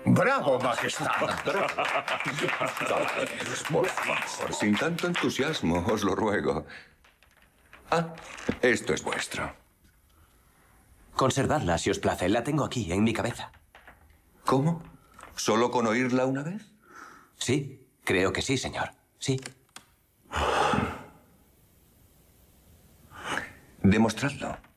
¡Bravo, Majestad! Por favor, sin tanto entusiasmo, os lo ruego. Ah, esto es vuestro. Conservadla, si os place. La tengo aquí, en mi cabeza. ¿Cómo? ¿Solo con oírla una vez? Sí, creo que sí, señor. Sí. Demostradlo.